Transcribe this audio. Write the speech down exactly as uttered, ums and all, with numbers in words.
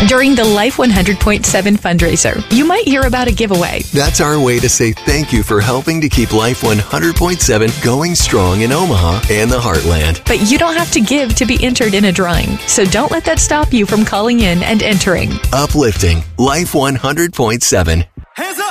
During the Life one hundred point seven fundraiser, you might hear about a giveaway. That's our way to say thank you for helping to keep Life one hundred point seven going strong in Omaha and the Heartland. But you don't have to give to be entered in a drawing, so don't let that stop you from calling in and entering. Uplifting Life one hundred point seven. Hands up!